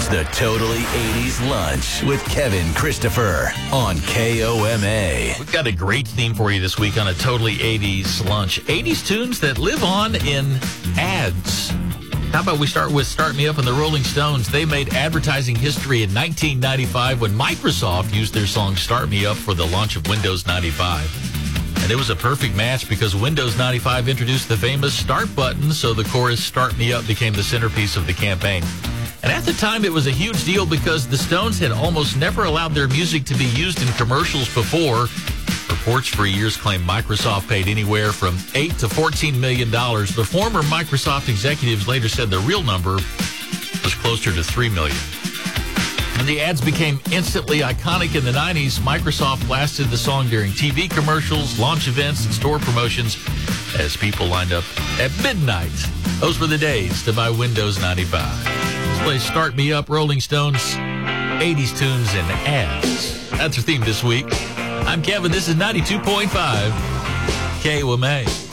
the Totally 80s Lunch with Kevin Christopher on KOMA. We've got a great theme for you this week on a Totally 80s Lunch. 80s tunes that live on in ads. How about we start with Start Me Up and the Rolling Stones? They made advertising history in 1995 when Microsoft used their song Start Me Up for the launch of Windows 95. And it was a perfect match because Windows 95 introduced the famous Start button, so the chorus Start Me Up became the centerpiece of the campaign. And at the time, it was a huge deal because the Stones had almost never allowed their music to be used in commercials before. Reports for years claim Microsoft paid anywhere from $8 to $14 million. The former Microsoft executives later said the real number was closer to $3 million. And the ads became instantly iconic in the 90s. Microsoft blasted the song during TV commercials, launch events, and store promotions as people lined up at midnight. Those were the days to buy Windows 95. Let's play Start Me Up, Rolling Stones, 80s tunes and ads. That's our theme this week. I'm Kevin. This is 92.5 KOMA.